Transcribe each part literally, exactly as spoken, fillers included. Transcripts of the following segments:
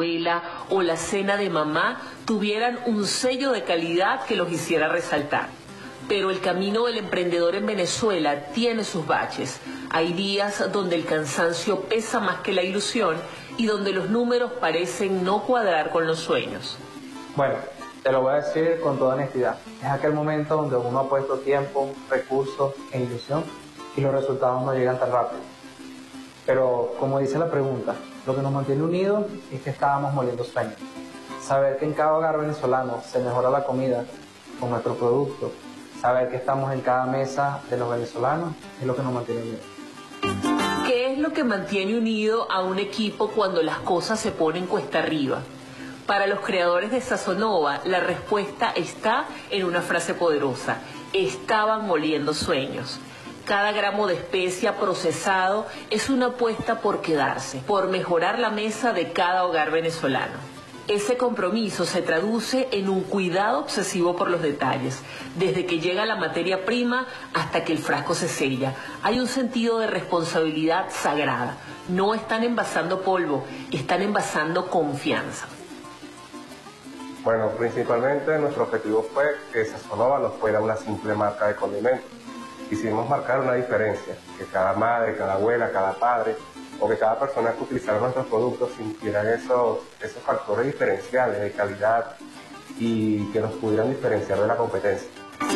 abuela o la cena de mamá tuvieran un sello de calidad que los hiciera resaltar. Pero el camino del emprendedor en Venezuela tiene sus baches. Hay días donde el cansancio pesa más que la ilusión y donde los números parecen no cuadrar con los sueños. Bueno, te lo voy a decir con toda honestidad. Es aquel momento donde uno ha puesto tiempo, recursos e ilusión y los resultados no llegan tan rápido. Pero, como dice la pregunta, lo que nos mantiene unidos es que estábamos moliendo sueños. Saber que en cada hogar venezolano se mejora la comida con nuestro producto, saber que estamos en cada mesa de los venezolanos es lo que nos mantiene unidos. ¿Qué es lo que mantiene unido a un equipo cuando las cosas se ponen cuesta arriba? Para los creadores de Sazonova, la respuesta está en una frase poderosa: estaban moliendo sueños. Cada gramo de especia procesado es una apuesta por quedarse, por mejorar la mesa de cada hogar venezolano. Ese compromiso se traduce en un cuidado obsesivo por los detalles. Desde que llega la materia prima hasta que el frasco se sella, hay un sentido de responsabilidad sagrada. No están envasando polvo, están envasando confianza. Bueno, principalmente nuestro objetivo fue que Sazonova no fuera una simple marca de condimentos. Quisimos marcar una diferencia, que cada madre, cada abuela, cada padre o que cada persona que utilizara nuestros productos sintieran esos, esos factores diferenciales de calidad y que nos pudieran diferenciar de la competencia.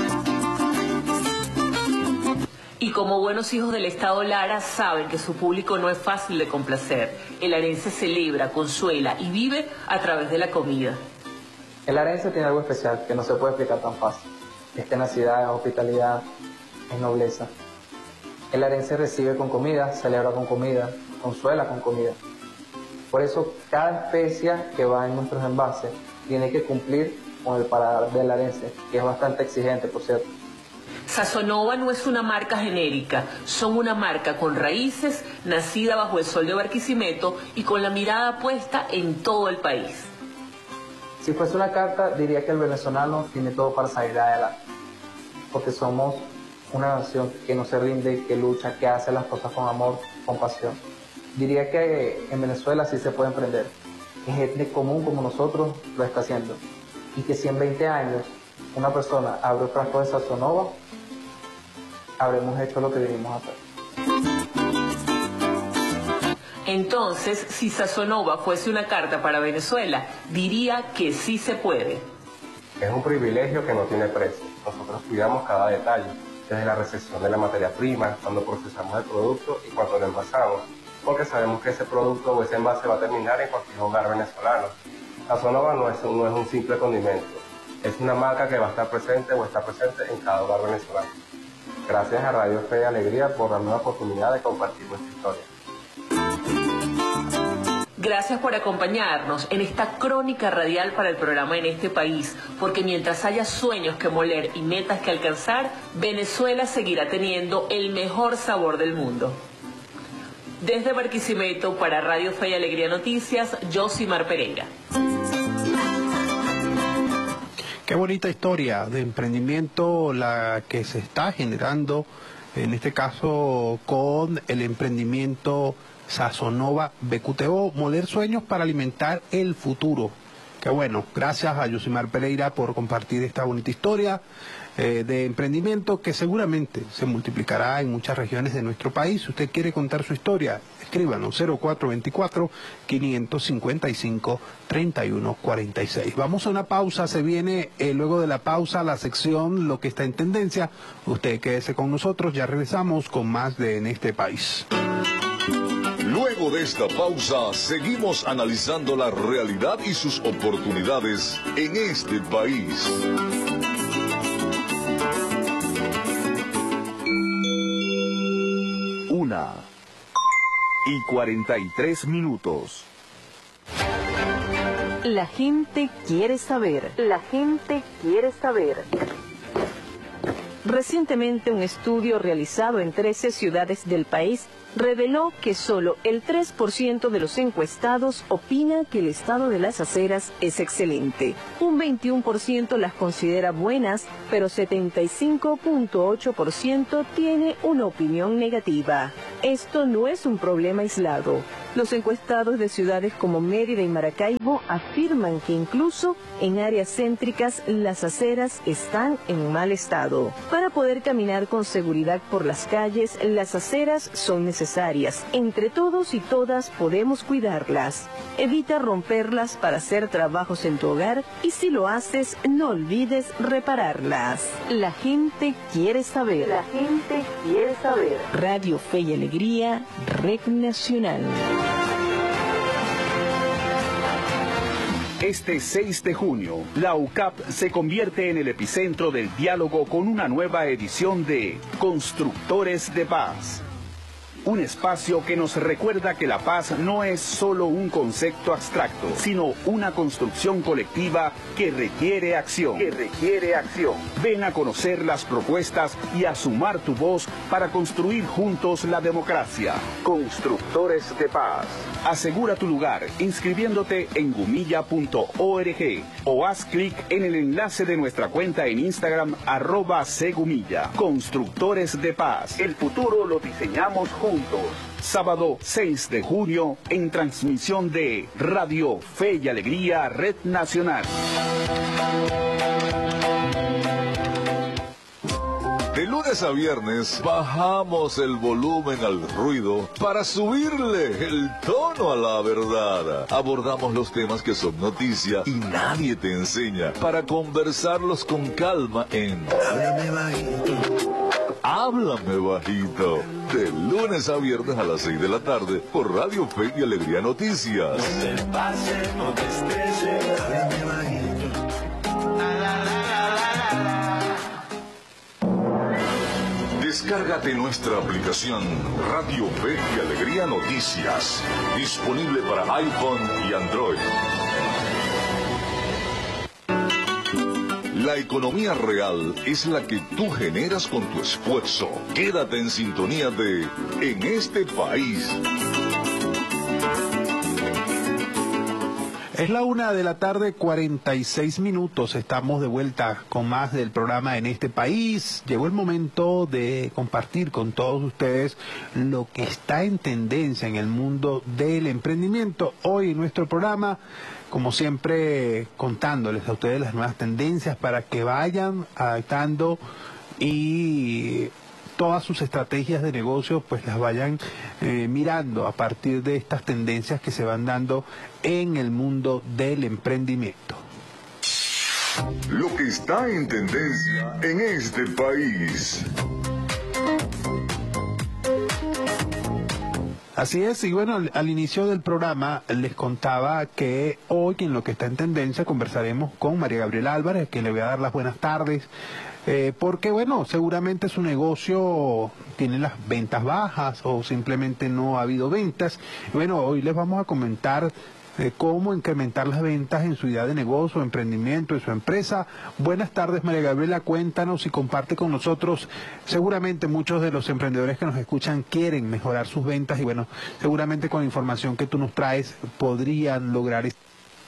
Y como buenos hijos del Estado Lara saben que su público no es fácil de complacer. El arense celebra, consuela y vive a través de la comida. El arense tiene algo especial que no se puede explicar tan fácil. Es tenacidad, es hospitalidad, es nobleza. El arense recibe con comida, celebra con comida, consuela con comida. Por eso cada especia que va en nuestros envases tiene que cumplir con el paladar del arense, que es bastante exigente, por cierto. Sazonova no es una marca genérica, son una marca con raíces, nacida bajo el sol de Barquisimeto y con la mirada puesta en todo el país. Si fuese una carta, diría que el venezolano tiene todo para salir adelante, porque somos una nación que no se rinde, que lucha, que hace las cosas con amor, con pasión. Diría que en Venezuela sí se puede emprender, que gente común como nosotros lo está haciendo, y que si en veinte años una persona abre un frasco de Sazonova, habremos hecho lo que vinimos a hacer. Entonces, si Sazonova fuese una carta para Venezuela, diría que sí se puede. Es un privilegio que no tiene precio. Nosotros cuidamos cada detalle, desde la recepción de la materia prima, cuando procesamos el producto y cuando lo envasamos, porque sabemos que ese producto o ese envase va a terminar en cualquier hogar venezolano. Sazonova no es, no es un simple condimento, es una marca que va a estar presente o está presente en cada hogar venezolano. Gracias a Radio Fe y Alegría por darme la oportunidad de compartir nuestra historia. Gracias por acompañarnos en esta crónica radial para el programa En Este País, porque mientras haya sueños que moler y metas que alcanzar, Venezuela seguirá teniendo el mejor sabor del mundo. Desde Barquisimeto, para Radio Fe y Alegría Noticias, Yosimar Pereira. Qué bonita historia de emprendimiento la que se está generando, en este caso con el emprendimiento Sazonova B Q T O, moler sueños para alimentar el futuro. Qué bueno, gracias a Yosimar Pereira por compartir esta bonita historia eh, de emprendimiento que seguramente se multiplicará en muchas regiones de nuestro país. Si usted quiere contar su historia, escríbanos cero cuatro dos cuatro, cinco cinco cinco, tres uno cuatro seis. Vamos a una pausa, se viene eh, luego de la pausa la sección Lo que está en tendencia. Usted quédese con nosotros, ya regresamos con más de En Este País. Luego de esta pausa, seguimos analizando la realidad y sus oportunidades en este país. Una y cuarenta y tres minutos. La gente quiere saber. La gente quiere saber. Recientemente, un estudio realizado en trece ciudades del país reveló que solo el tres por ciento de los encuestados opina que el estado de las aceras es excelente. Un veintiuno por ciento las considera buenas, pero setenta y cinco punto ocho por ciento tiene una opinión negativa. Esto no es un problema aislado. Los encuestados de ciudades como Mérida y Maracaibo afirman que incluso en áreas céntricas las aceras están en mal estado. Para poder caminar con seguridad por las calles, las aceras son necesarias. Entre todos y todas podemos cuidarlas. Evita romperlas para hacer trabajos en tu hogar y si lo haces, no olvides repararlas. La gente quiere saber. La gente quiere saber. Radio Fe y Alegría, Red Nacional. Este seis de junio, la U C A P se convierte en el epicentro del diálogo con una nueva edición de Constructores de Paz. Un espacio que nos recuerda que la paz no es solo un concepto abstracto, sino una construcción colectiva que requiere acción. Que requiere acción. Ven a conocer las propuestas y a sumar tu voz para construir juntos la democracia. Constructores de Paz. Asegura tu lugar inscribiéndote en gumilla punto org o haz clic en el enlace de nuestra cuenta en Instagram arroba segumilla. Constructores de Paz. El futuro lo diseñamos juntos. Sábado seis de junio en transmisión de Radio Fe y Alegría Red Nacional. De lunes a viernes bajamos el volumen al ruido para subirle el tono a la verdad. Abordamos los temas que son noticia y nadie te enseña para conversarlos con calma en Háblame Bajito. Háblame Bajito. De lunes a viernes a las seis de la tarde por Radio Fe y Alegría Noticias. No te pases, no te estreses, háblame bajito. Descárgate nuestra aplicación Radio Fe y Alegría Noticias, disponible para iPhone y Android. La economía real es la que tú generas con tu esfuerzo. Quédate en sintonía de En este país. Es la una de la tarde, cuarenta y seis minutos. Estamos de vuelta con más del programa En este país. Llegó el momento de compartir con todos ustedes lo que está en tendencia en el mundo del emprendimiento. Hoy en nuestro programa, como siempre, contándoles a ustedes las nuevas tendencias para que vayan adaptando y todas sus estrategias de negocio pues las vayan eh, mirando a partir de estas tendencias que se van dando en el mundo del emprendimiento. Lo que está en tendencia en este país. Así es, y bueno, al, al inicio del programa les contaba que hoy en Lo que está en tendencia conversaremos con María Gabriela Álvarez, que le voy a dar las buenas tardes. Eh, porque bueno, seguramente su negocio tiene las ventas bajas o simplemente no ha habido ventas. Bueno, hoy les vamos a comentar eh, cómo incrementar las ventas en su idea de negocio, emprendimiento, en su empresa. Buenas tardes, María Gabriela, cuéntanos y comparte con nosotros. Seguramente muchos de los emprendedores que nos escuchan quieren mejorar sus ventas y bueno, seguramente con la información que tú nos traes podrían lograr esto.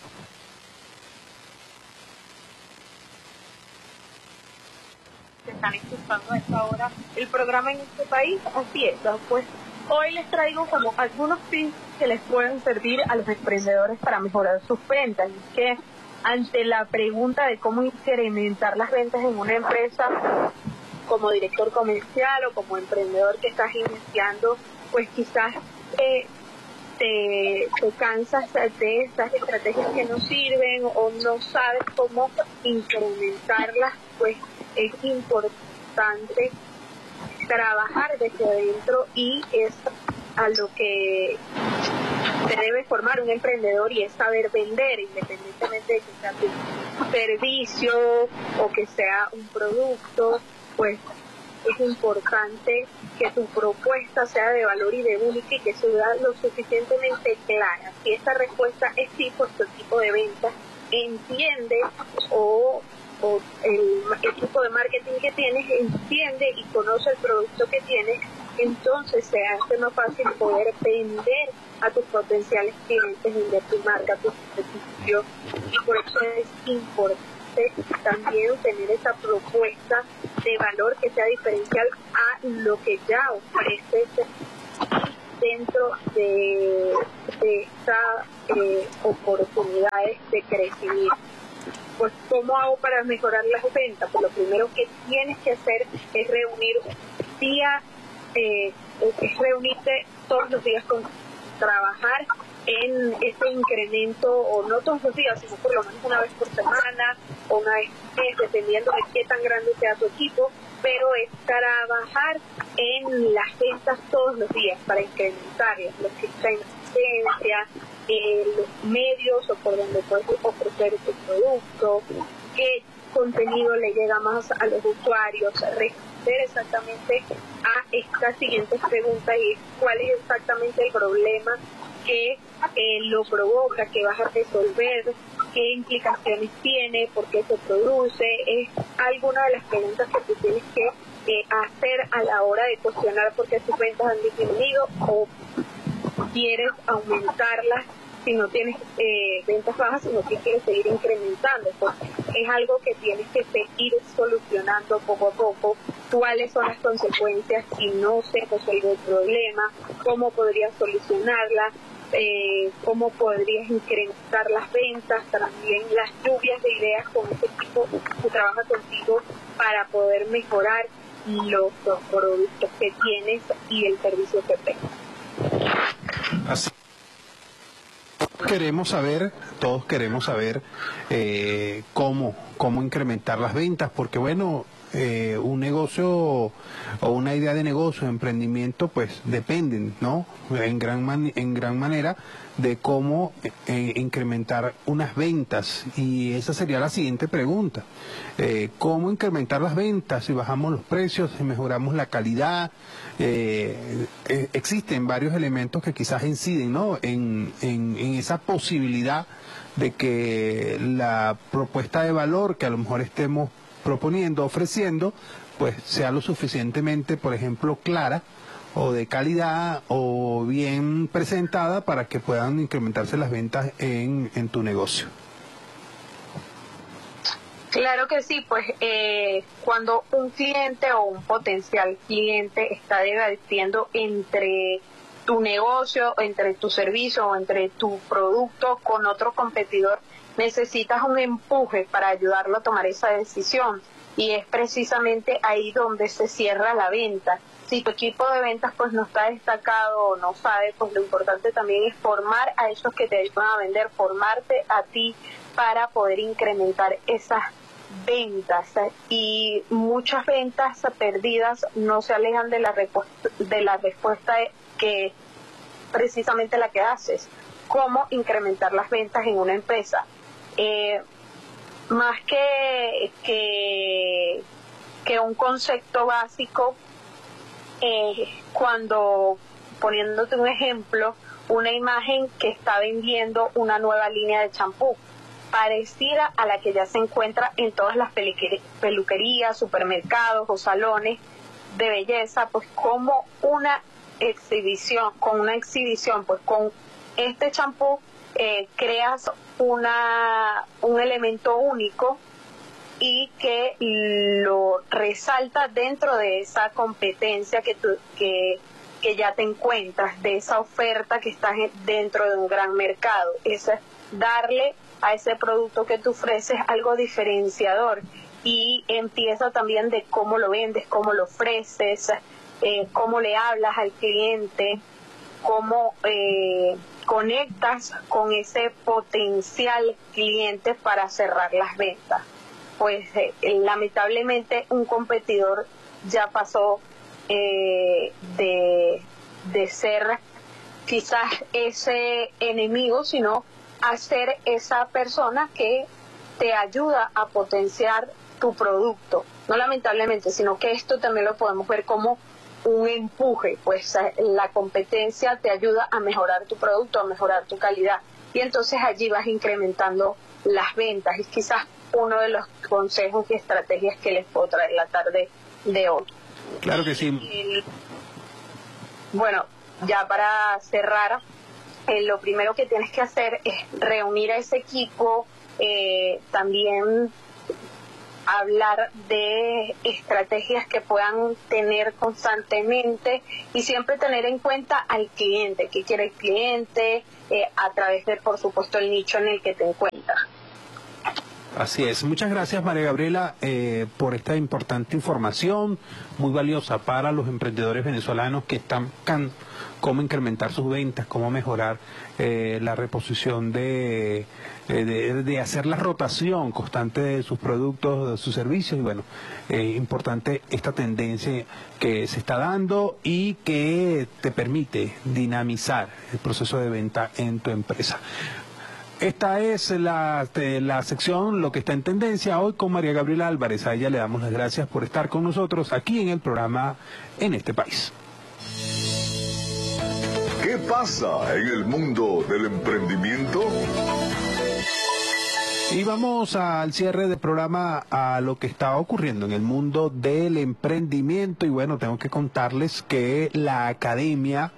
Están escuchando a esta hora el programa En este país, así es, pues hoy les traigo como algunos tips que les pueden servir a los emprendedores para mejorar sus ventas. Y que ante la pregunta de cómo incrementar las ventas en una empresa, como director comercial o como emprendedor que estás iniciando, pues quizás eh, te, te cansas de estas estrategias que no sirven o no sabes cómo incrementarlas, pues es importante trabajar desde adentro y es a lo que se debe formar un emprendedor y es saber vender, independientemente de que sea un servicio o que sea un producto, pues es importante que tu propuesta sea de valor y de única y que sea lo suficientemente clara. Si esta respuesta es sí, pues tu equipo de ventas entiende o o el equipo de marketing que tienes entiende y conoce el producto que tienes, entonces se hace más fácil poder vender a tus potenciales clientes, vender tu marca, tu servicio, y por eso es importante también tener esa propuesta de valor que sea diferencial a lo que ya ofreces. dentro de, de estas eh, oportunidades de crecimiento. Pues, ¿cómo hago para mejorar las ventas? Pues lo primero que tienes que hacer es reunir día, eh, es reunirte todos los días con trabajar en este incremento, o no todos los días, sino por lo menos una vez por semana o una vez por mes, dependiendo de qué tan grande sea tu equipo, pero es trabajar en las ventas todos los días para incrementarlas, los sistemas de asistencia, eh, los medios o por donde puedes ofrecer tu producto, qué contenido le llega más a los usuarios, responder exactamente a estas siguientes preguntas y cuál es exactamente el problema que eh, lo provoca, que vas a resolver, qué implicaciones tiene, por qué se produce. Es alguna de las preguntas que tú tienes que eh, hacer a la hora de cuestionar por qué tus ventas han disminuido o quieres aumentarlas si no tienes eh, ventas bajas, sino que quieres seguir incrementando. Pues es algo que tienes que seguir solucionando poco a poco. ¿Cuáles son las consecuencias si no se resuelve el problema? ¿Cómo podrías solucionarla? Eh, ¿Cómo podrías incrementar las ventas? También las lluvias de ideas con este equipo que trabaja contigo para poder mejorar los, los productos que tienes y el servicio que prestas. Así. Queremos saber, todos queremos saber eh, cómo, cómo incrementar las ventas, porque bueno, eh, un negocio o una idea de negocio, emprendimiento, pues dependen, ¿no? En gran, man, en gran manera de cómo eh, incrementar unas ventas. Y esa sería la siguiente pregunta. Eh, ¿Cómo incrementar las ventas si bajamos los precios, si mejoramos la calidad? Eh, eh, existen varios elementos que quizás inciden, ¿no? en, en, en esa posibilidad de que la propuesta de valor que a lo mejor estemos proponiendo, ofreciendo, pues sea lo suficientemente, por ejemplo, clara o de calidad o bien presentada para que puedan incrementarse las ventas en, en tu negocio. Claro que sí, pues eh, cuando un cliente o un potencial cliente está debatiendo entre tu negocio, entre tu servicio o entre tu producto con otro competidor, necesitas un empuje para ayudarlo a tomar esa decisión, y es precisamente ahí donde se cierra la venta. Si tu equipo de ventas pues no está destacado o no sabe, pues lo importante también es formar a esos que te ayudan a vender, formarte a ti para poder incrementar esas ventas. Y muchas ventas perdidas no se alejan de la, de la respuesta que precisamente la que haces, cómo incrementar las ventas en una empresa. Eh, más que, que, que un concepto básico, eh, cuando, poniéndote un ejemplo, una imagen que está vendiendo una nueva línea de champú, parecida a la que ya se encuentra en todas las peluquerías, supermercados o salones de belleza, pues como una exhibición, con una exhibición, pues con este champú eh, creas una un elemento único y que lo resalta dentro de esa competencia que, tú, que, que ya te encuentras, de esa oferta que está dentro de un gran mercado. Eso es darle a ese producto que tú ofreces algo diferenciador, y empieza también de cómo lo vendes, cómo lo ofreces, eh, cómo le hablas al cliente, cómo eh, conectas con ese potencial cliente para cerrar las ventas. Pues eh, lamentablemente un competidor ya pasó eh, de, de ser quizás ese enemigo, sino a ser esa persona que te ayuda a potenciar tu producto. No lamentablemente, sino que esto también lo podemos ver como un empuje, pues la competencia te ayuda a mejorar tu producto, a mejorar tu calidad, y entonces allí vas incrementando las ventas. Y quizás uno de los consejos y estrategias que les puedo traer la tarde de hoy. Claro que sí. Y, bueno, ya para cerrar, eh, lo primero que tienes que hacer es reunir a ese equipo, eh, también hablar de estrategias que puedan tener constantemente y siempre tener en cuenta al cliente, qué quiere el cliente, eh, a través de, por supuesto, el nicho en el que te encuentras. Así es. Muchas gracias, María Gabriela, eh, por esta importante información, muy valiosa para los emprendedores venezolanos que están can, cómo incrementar sus ventas, cómo mejorar eh, la reposición de, de, de hacer la rotación constante de sus productos, de sus servicios. Y bueno, eh, importante esta tendencia que se está dando y que te permite dinamizar el proceso de venta en tu empresa. Esta es la, la sección Lo que está en tendencia hoy con María Gabriela Álvarez. A ella le damos las gracias por estar con nosotros aquí en el programa En este País. ¿Qué pasa en el mundo del emprendimiento? Y vamos al cierre del programa a lo que está ocurriendo en el mundo del emprendimiento. Y bueno, tengo que contarles que la academia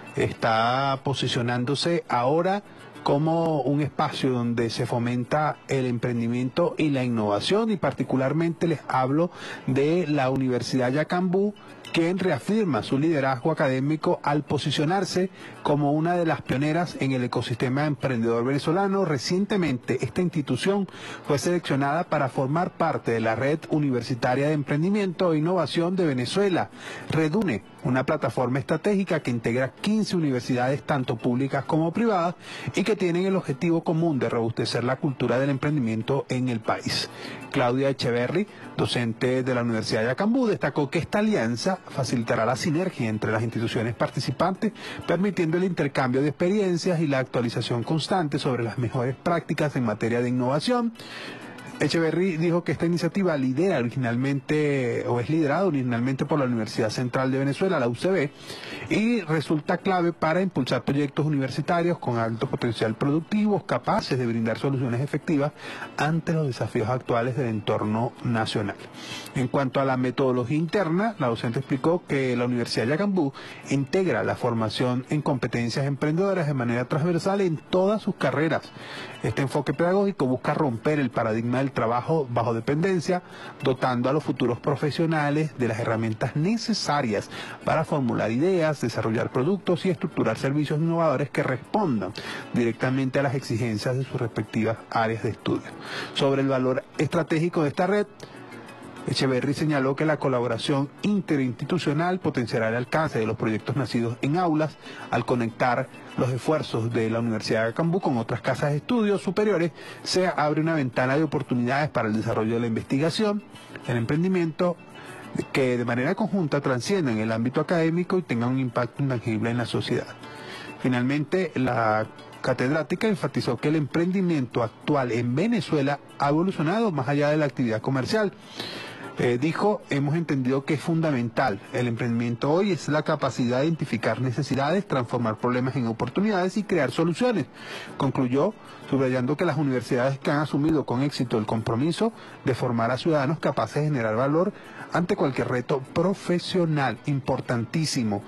está posicionándose ahora como un espacio donde se fomenta el emprendimiento y la innovación, y particularmente les hablo de la Universidad Yacambú, quien reafirma su liderazgo académico al posicionarse como una de las pioneras en el ecosistema emprendedor venezolano. Recientemente esta institución fue seleccionada para formar parte de la Red Universitaria de Emprendimiento e Innovación de Venezuela, REDUNE, una plataforma estratégica que integra quince universidades tanto públicas como privadas y que tienen el objetivo común de robustecer la cultura del emprendimiento en el país. Claudia Echeverry, docente de la Universidad de Yacambú, destacó que esta alianza facilitará la sinergia entre las instituciones participantes, permitiendo el intercambio de experiencias y la actualización constante sobre las mejores prácticas en materia de innovación. Echeverry dijo que esta iniciativa lidera originalmente o es liderada originalmente por la Universidad Central de Venezuela, la U C B, y resulta clave para impulsar proyectos universitarios con alto potencial productivo, capaces de brindar soluciones efectivas ante los desafíos actuales del entorno nacional. En cuanto a la metodología interna, la docente explicó que la Universidad de Yacambú integra la formación en competencias emprendedoras de manera transversal en todas sus carreras. Este enfoque pedagógico busca romper el paradigma del trabajo bajo dependencia, dotando a los futuros profesionales de las herramientas necesarias para formular ideas, desarrollar productos y estructurar servicios innovadores que respondan directamente a las exigencias de sus respectivas áreas de estudio. Sobre el valor estratégico de esta red, Echeverry señaló que la colaboración interinstitucional potenciará el alcance de los proyectos nacidos en aulas al conectar los esfuerzos de la Universidad de Yacambú con otras casas de estudios superiores. Se abre una ventana de oportunidades para el desarrollo de la investigación, el emprendimiento, que de manera conjunta trasciendan el ámbito académico y tengan un impacto intangible en la sociedad. Finalmente, la catedrática enfatizó que el emprendimiento actual en Venezuela ha evolucionado más allá de la actividad comercial. Eh, dijo, hemos entendido que es fundamental. El emprendimiento hoy es la capacidad de identificar necesidades, transformar problemas en oportunidades y crear soluciones. Concluyó, subrayando que las universidades que han asumido con éxito el compromiso de formar a ciudadanos capaces de generar valor ante cualquier reto profesional, importantísimo.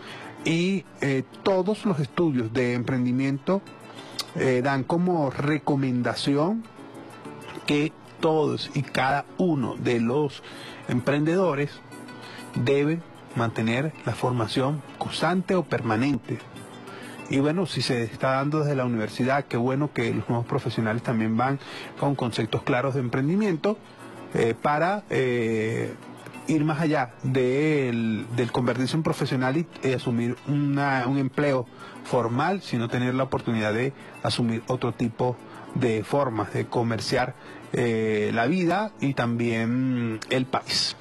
Y eh, todos los estudios de emprendimiento eh, dan como recomendación que todos y cada uno de los emprendedores deben mantener la formación constante o permanente. Y bueno, si se está dando desde la universidad, qué bueno que los nuevos profesionales también van con conceptos claros de emprendimiento eh, para eh, ir más allá del, del convertirse en profesional y eh, asumir una, un empleo formal, sino tener la oportunidad de asumir otro tipo de formas de comerciar eh, la vida y también el país.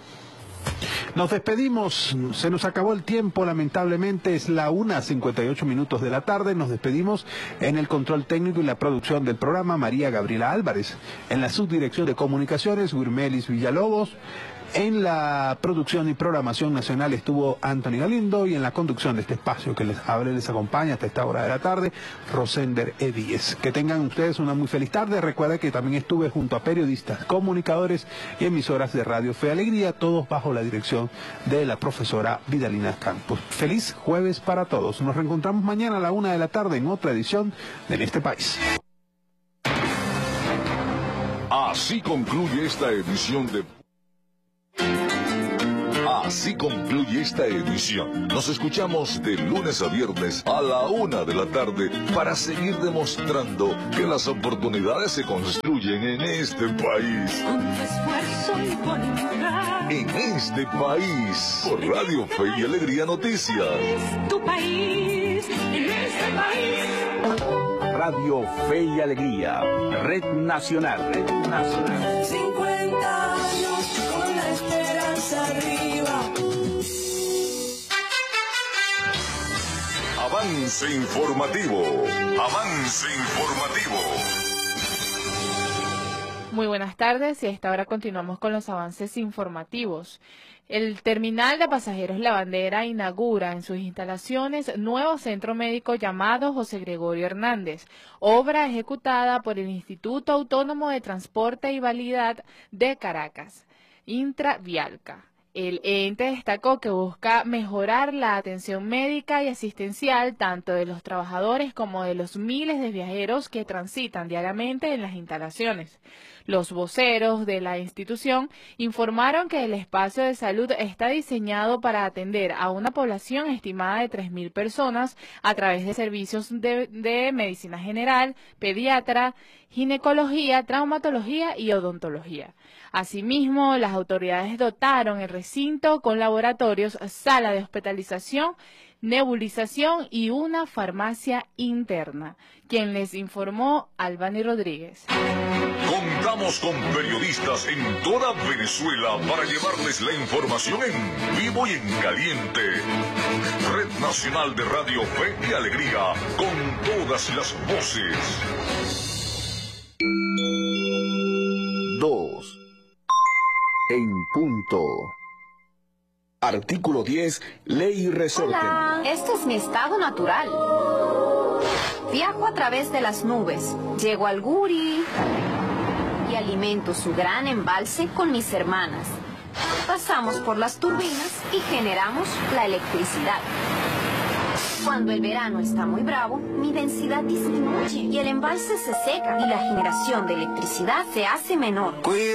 Nos despedimos, se nos acabó el tiempo, lamentablemente es la una cincuenta y ocho minutos de la tarde. Nos despedimos en el control técnico y la producción del programa María Gabriela Álvarez, en la subdirección de comunicaciones Wirmelis Villalobos, en la producción y programación nacional estuvo Anthony Galindo y en la conducción de este espacio que les habla y les acompaña hasta esta hora de la tarde, Rosender Edíez. Que tengan ustedes una muy feliz tarde. Recuerda que también estuve junto a periodistas, comunicadores y emisoras de Radio Fe y Alegría, todos bajo la dirección de la profesora Vidalina Campos. Feliz jueves para todos. Nos reencontramos mañana a la una de la tarde en otra edición de En este País. Así concluye esta edición de Así concluye esta edición. Nos escuchamos de lunes a viernes a la una de la tarde para seguir demostrando que las oportunidades se construyen en este país. Con tu esfuerzo y voluntad. En este país, por Radio Fe y Alegría Noticias. Es tu país, en este país. Radio Fe y Alegría, Red Nacional, Red Nacional. cincuenta años con la esperanza arriba. Avance informativo, avance informativo. Muy buenas tardes y a esta hora continuamos con los avances informativos. El terminal de pasajeros La Bandera inaugura en sus instalaciones nuevo centro médico llamado José Gregorio Hernández, obra ejecutada por el Instituto Autónomo de Transporte y Vialidad de Caracas, Intravialca. El ente destacó que busca mejorar la atención médica y asistencial tanto de los trabajadores como de los miles de viajeros que transitan diariamente en las instalaciones. Los voceros de la institución informaron que el espacio de salud está diseñado para atender a una población estimada de tres mil personas a través de servicios de, de medicina general, pediatra, ginecología, traumatología y odontología. Asimismo, las autoridades dotaron el recinto con laboratorios, sala de hospitalización, nebulización y una farmacia interna. Quien les informó, Albany Rodríguez. Contamos con periodistas en toda Venezuela para llevarles la información en vivo y en caliente. Red Nacional de Radio Fe y Alegría, con todas las voces. Dos. En punto. Artículo diez, Ley Resorte. Hola, este es mi estado natural. Viajo a través de las nubes, llego al Guri y alimento su gran embalse con mis hermanas. Pasamos por las turbinas y generamos la electricidad. Cuando el verano está muy bravo, mi densidad disminuye y el embalse se seca y la generación de electricidad se hace menor.